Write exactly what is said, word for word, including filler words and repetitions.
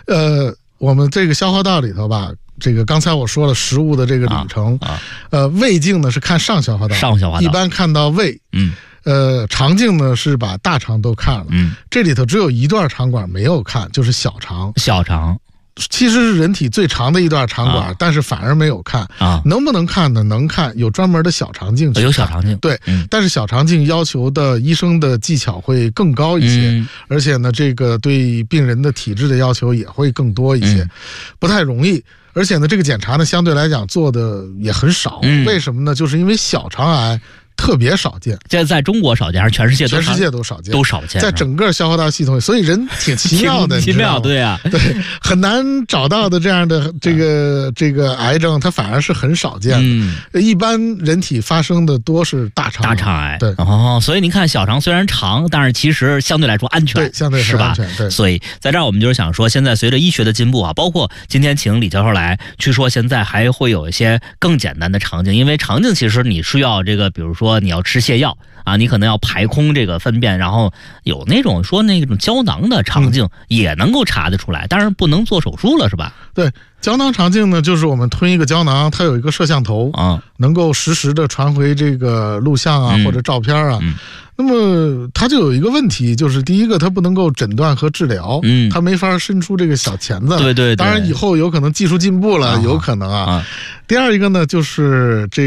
呃，我们这个消化道里头吧，这个刚才我说了食物的这个里程，啊啊、呃，胃镜呢是看上消化道， 上消化道一般看到胃， 嗯。 呃，肠镜呢是把大肠都看了， 嗯， 这里头只有一段肠管没有看，就是小肠。 小肠其实是人体最长的一段肠管，啊、但是反而没有看啊。 能不能看呢？能看，有专门的小肠镜去看。 有小肠镜， 对、 嗯， 但是小肠镜要求的医生的技巧会更高一些， 嗯、 而且呢，这个对病人的体质的要求也会更多一些，嗯、不太容易。而且呢，这个检查呢，相对来讲做的也很少。 嗯、 为什么呢？就是因为小肠癌特别少见， 这在中国少见，还是全世界都全世界都少见， 都少见， 在整个消化道系统，所以人挺奇妙的， 奇妙，对啊， 对，很难找到的这样的这个、啊、这个癌症，它反而是很少见的。 嗯， 一般人体发生的多是大肠大肠癌， 对哦，所以您看小肠虽然长，但是其实相对来说安全， 对，相对是吧？ 对， 所以在这儿我们就是想说，现在随着医学的进步啊，包括今天请李教授来，据说现在还会有一些更简单的肠镜，因为肠镜其实你需要这个，比如说你要吃泻药。啊，你可能要排空这个粪便，然后有那种说那种胶囊的肠镜也能够查得出来，但是不能做手术了，是吧？ 对，胶囊肠镜呢，就是我们吞一个胶囊，它有一个摄像头啊， 能够实时的传回这个录像啊、嗯、或者照片啊。 嗯那么它就有一个问题，就是第一个，它不能够诊断和治疗， 嗯， 它没法伸出这个小钳子， 对对对。 当然以后有可能技术进步了， 啊、 有可能啊。 啊第二一个呢，就是这